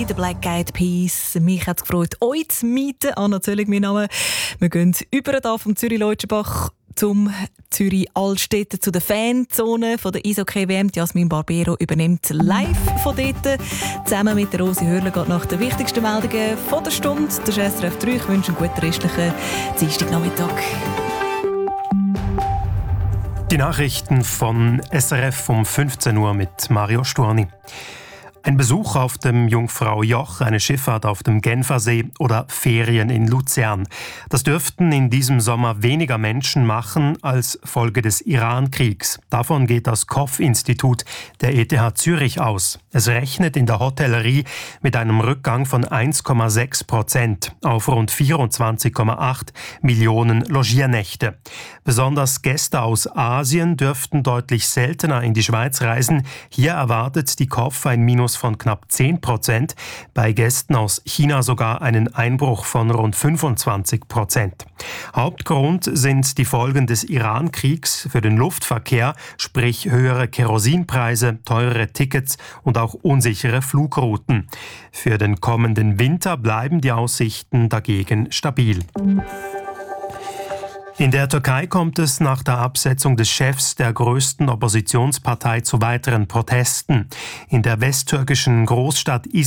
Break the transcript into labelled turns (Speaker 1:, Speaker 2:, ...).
Speaker 1: den Black Eyed Peas. Mich hat es gefreut, euch zu mieten. Anna Zöllig, mein Name. Wir gehen über da vom Zürich-Leutschenbach zum Zürich-Altstädte zu der Fanzone von der Eishockey-WM. Jasmin Barbero übernimmt live von dort. Zusammen mit der Rosi Hörler geht nach den wichtigsten Meldungen von der Stunde. Das ist SRF 3. Ich wünsche einen guten restlichen Dienstagnachmittag.
Speaker 2: Die Nachrichten von SRF um 15 Uhr mit Mario Sturni. Ein Besuch auf dem Jungfrau-Joch, eine Schifffahrt auf dem Genfersee oder Ferien in Luzern. Das dürften in diesem Sommer weniger Menschen machen als Folge des Iran-Kriegs. Davon geht das Koff-Institut der ETH Zürich aus. Es rechnet in der Hotellerie mit einem Rückgang von 1,6% auf rund 24,8 Millionen Logiernächte. Besonders Gäste aus Asien dürften deutlich seltener in die Schweiz reisen. Hier erwartet die Koff ein Minus von knapp 10%, bei Gästen aus China sogar einen Einbruch von rund 25%. Hauptgrund sind die Folgen des Iran-Kriegs für den Luftverkehr, sprich höhere Kerosinpreise, teurere Tickets und auch unsichere Flugrouten. Für den kommenden Winter bleiben die Aussichten dagegen stabil. In der Türkei kommt es nach der Absetzung des Chefs der größten Oppositionspartei zu weiteren Protesten. In der westtürkischen Großstadt